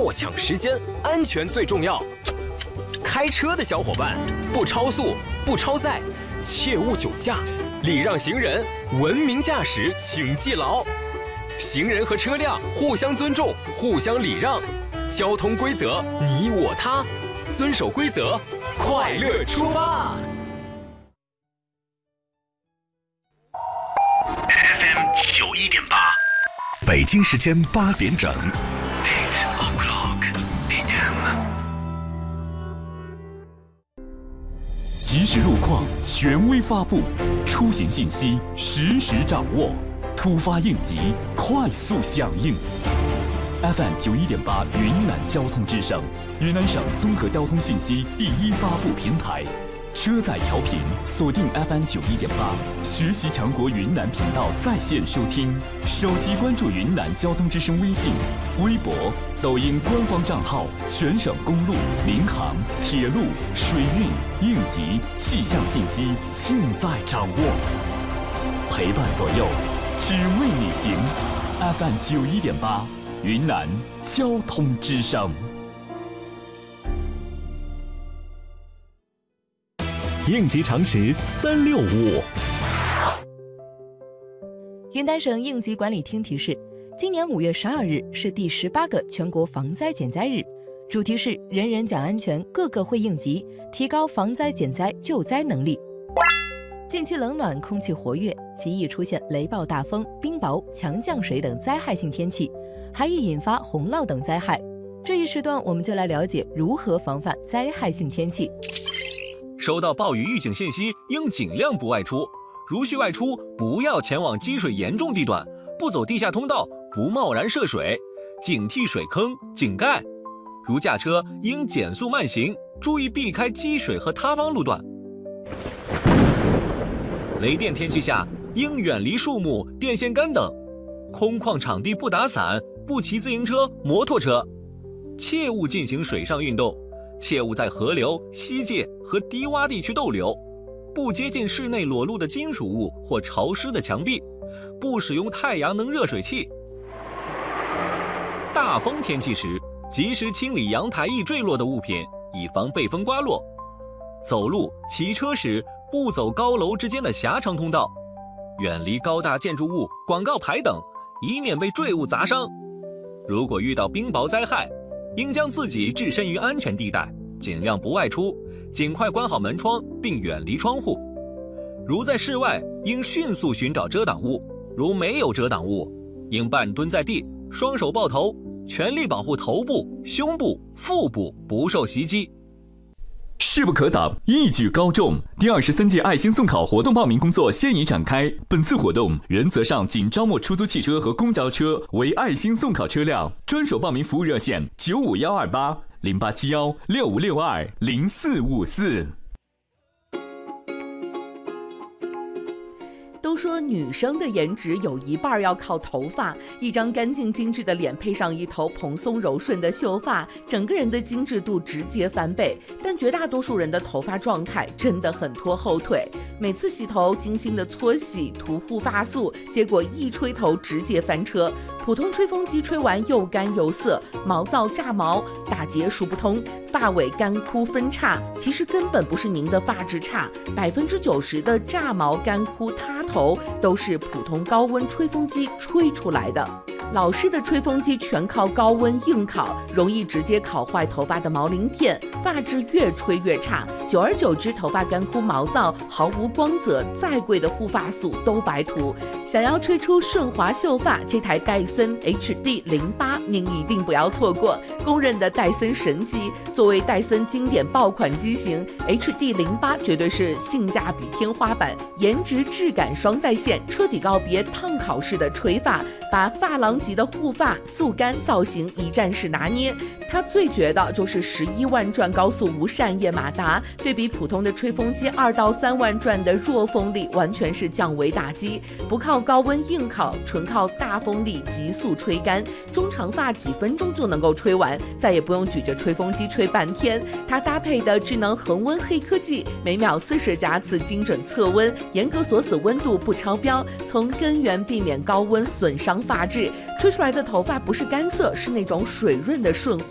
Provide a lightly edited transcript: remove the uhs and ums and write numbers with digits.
莫抢时间，安全最重要。开车的小伙伴，不超速，不超载，切勿酒驾，礼让行人，文明驾驶请记牢。行人和车辆互相尊重，互相礼让，交通规则你我他，遵守规则，快乐出发。 FM 91.8， 北京时间8点整。即时路况权威发布，出行信息实时掌握，突发应急快速响应。FM 91.8云南交通之声，云南省综合交通信息第一发布平台。车载调频锁定 FM 91.8，学习强国云南频道在线收听，手机关注云南交通之声微信、微博、抖音官方账号，全省公路、民航、铁路、水运、应急、气象信息尽在掌握，陪伴左右，只为你行。FM 91.8，云南交通之声。 应急常识365。 云南省应急管理厅提示，今年5月12日是第18个全国防灾减灾日，主题是人人讲安全，个个会应急，提高防灾减灾救灾能力。近期冷暖，空气活跃，极易出现雷暴大风、冰雹、强降水等灾害性天气，还易引发洪涝等灾害。这一时段我们就来了解如何防范灾害性天气。 收到暴雨预警信息，应尽量不外出。如需外出，不要前往积水严重地段，不走地下通道，不贸然涉水，警惕水坑、井盖。如驾车，应减速慢行，注意避开积水和塌方路段。雷电天气下，应远离树木、电线杆等。空旷场地不打伞，不骑自行车、摩托车。切勿进行水上运动。切勿在河流、溪界和低洼地区逗留，不接近室内裸露的金属物或潮湿的墙壁，不使用太阳能热水器。大风天气时，及时清理阳台易坠落的物品，以防被风刮落。走路、骑车时，不走高楼之间的狭长通道，远离高大建筑物、广告牌等，以免被坠物砸伤。如果遇到冰雹灾害，应将自己置身于安全地带，尽量不外出，尽快关好门窗并远离窗户。如在室外，应迅速寻找遮挡物，如没有遮挡物，应半蹲在地，双手抱头，全力保护头部、胸部、腹部不受袭击。 势不可挡，一举高中。第23届爱心送考活动报名工作现已展开。本次活动原则上仅招募出租汽车和公交车为爱心送考车辆。专属报名服务热线95128 0871 6562 0454。 都说女生的颜值有一半要靠头发，一张干净精致的脸配上一头蓬松柔顺的秀发，整个人的精致度直接翻倍。但绝大多数人的头发状态真的很拖后腿，每次洗头精心的搓洗涂护发素，结果一吹头直接翻车。普通吹风机吹完又干又涩，毛躁炸毛，打结数不通，发尾干枯分叉。其实根本不是您的发质差，90%的炸毛干枯塌头都是普通高温吹风机吹出来的。老式的吹风机全靠高温硬烤，容易直接烤坏头发的毛鳞片，发质越吹越差，久而久之头发干枯毛躁，毫无光泽，再贵的护发素都白涂。想要吹出顺滑秀发，这台戴森 HD08您一定不要错过，公认的戴森神机。作为戴森经典爆款机型， HD08绝对是性价比天花板，颜值质感双在线，彻底告别烫烤式的吹发，把发廊级的护发速干造型一站式拿捏。它最绝的就是11万转高速无扇叶马达，对比普通的吹风机2到3万转的弱风力，完全是降维打击。不靠高温硬烤，纯靠大风力急速吹干，中长发几分钟就能够吹完，再也不用举着吹风机吹半天。它搭配的智能恒温黑科技，每秒40加次精准测温，严格锁死温度不超标，从根源避免高温损伤发质。吹出来的头发不是干涩，是那种水润的顺滑。